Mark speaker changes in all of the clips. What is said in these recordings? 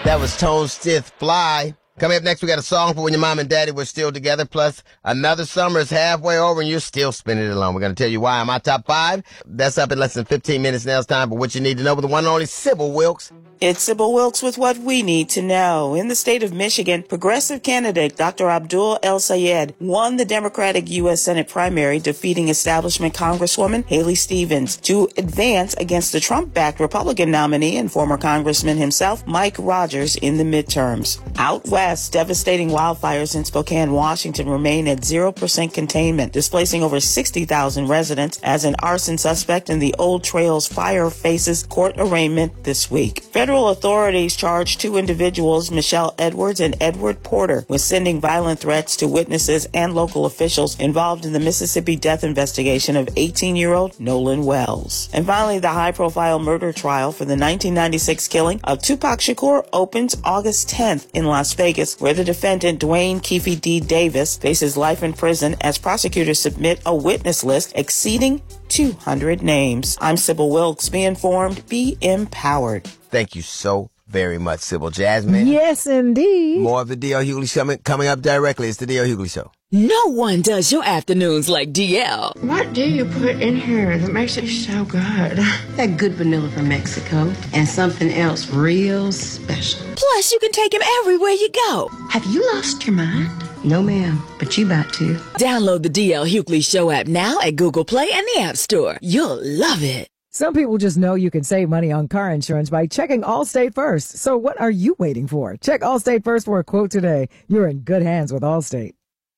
Speaker 1: That was Tone Stith, Fly. Coming up next, we got a song for when your mom and daddy were still together, plus another summer is halfway over and you're still spinning it alone. We're going to tell you why on my top 5. That's up in less than 15 minutes. Now it's time for what you need to know with the one and only Sybil Wilkes.
Speaker 2: It's Sybil Wilkes with what we need to know. In the state of Michigan, progressive candidate Dr. Abdul El Sayed won the Democratic U.S. Senate primary, defeating establishment Congresswoman Haley Stevens to advance against the Trump-backed Republican nominee and former Congressman himself, Mike Rogers, in the midterms. Out west, devastating wildfires in Spokane, Washington remain at 0% containment, displacing over 60,000 residents as an arson suspect in the Old Trails fire faces court arraignment this week. Federal authorities charged 2 individuals, Michelle Edwards and Edward Porter, with sending violent threats to witnesses and local officials involved in the Mississippi death investigation of 18-year-old Nolan Wells. And finally, the high-profile murder trial for the 1996 killing of Tupac Shakur opens August 10th in Las Vegas, where the defendant, Dwayne Keefe D. Davis, faces life in prison as prosecutors submit a witness list exceeding 200 names. I'm Sybil Wilkes. Be informed, be empowered.
Speaker 1: Thank you so very much, Sybil. Jasmine?
Speaker 3: Yes, indeed.
Speaker 1: More of the D.L. Hughley Show coming up directly. It's the D.L. Hughley Show.
Speaker 4: No one does your afternoons like DL.
Speaker 5: What do you put in here that makes it so good?
Speaker 6: That good vanilla from Mexico and something else real special.
Speaker 4: Plus, you can take him everywhere you go.
Speaker 6: Have you lost your mind? No, ma'am, but you about to.
Speaker 4: Download the DL Hughley Show app now at Google Play and the App Store. You'll love it.
Speaker 3: Some people just know you can save money on car insurance by checking Allstate first. So what are you waiting for? Check Allstate first for a quote today. You're in good hands with Allstate.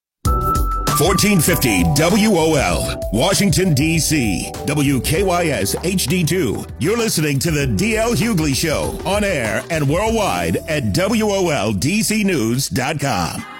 Speaker 7: 1450 WOL, Washington, D.C. WKYS HD2. You're listening to the D.L. Hughley Show on air and worldwide at WOLDCnews.com.